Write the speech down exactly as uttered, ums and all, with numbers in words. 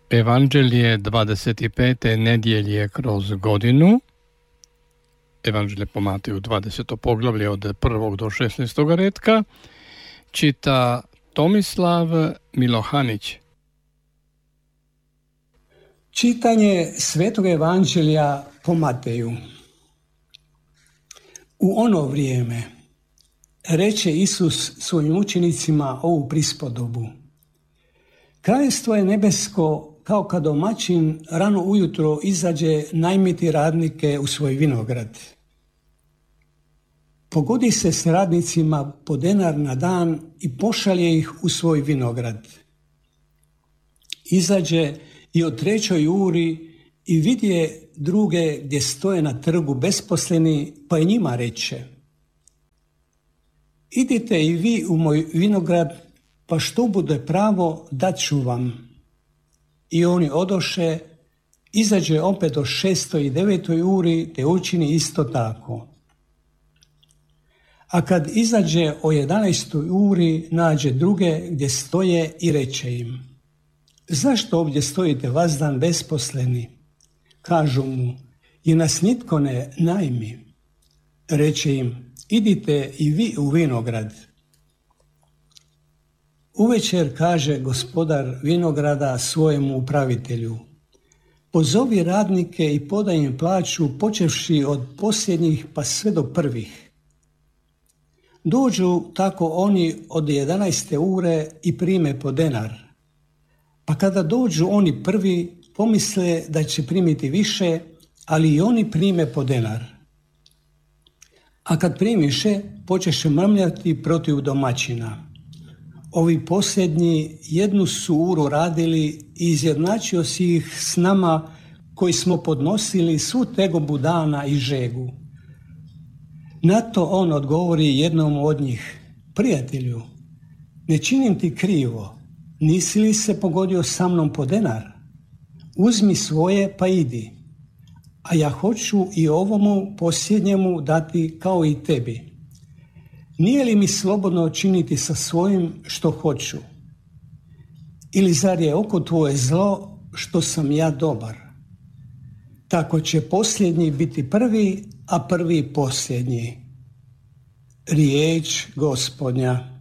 Evanđelje dvadeset pete nedjelje kroz godinu. Evanđelje po Mateju dvadeseto poglavlje od prvog do šesnaestog redka. Čita Tomislav Milohanić. Čitanje Svetog Evanđelja po Mateju. U ono vrijeme reče Isus svojim učenicima ovu prispodobu. Kraljevstvo je nebesko kao kad domaćin rano ujutro izađe najmiti radnike u svoj vinograd. Pogodi se s radnicima po denar na dan i pošalje ih u svoj vinograd. Izađe i o trećoj uri i vidje druge gdje stoje na trgu besposleni, pa i njima reče: idite i vi u moj vinograd, pa što bude pravo dat ću vam. I oni odoše, izađe opet o šestoj i devetoj uri, te učini isto tako. A kad izađe o jedanaestoj uri, nađe druge gdje stoje i reče im: zašto ovdje stojite vazdan besposleni? Kažu mu: i nas nitko ne najmi. Reče im: idite i vi u vinograd. Uvečer kaže gospodar vinograda svojemu upravitelju: pozovi radnike i podaj im plaću, počevši od posljednjih pa sve do prvih. Dođu tako oni od jedanaeste ure i prime po denar. Pa kada dođu oni prvi, pomisle da će primiti više, ali i oni prime po denar. A kad primiše, počeše mrmljati protiv domaćina. Ovi posljednji jednu su uru radili i izjednačio si ih s nama koji smo podnosili svu tegobu dana i žegu. Na to on odgovori jednom od njih: prijatelju, ne činim ti krivo, nisi li se pogodio sa mnom po denar? Uzmi svoje pa idi, a ja hoću i ovomu posljednjemu dati kao i tebi. Nije li mi slobodno činiti sa svojim što hoću? Ili zar je oko tvoje zlo što sam ja dobar? Tako će posljednji biti prvi, a prvi posljednji. Riječ Gospodnja.